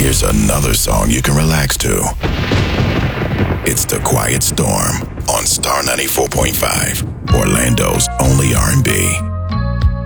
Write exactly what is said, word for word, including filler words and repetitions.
here's another song you can relax to. It's The Quiet Storm on Star ninety-four point five, Orlando's only R and B.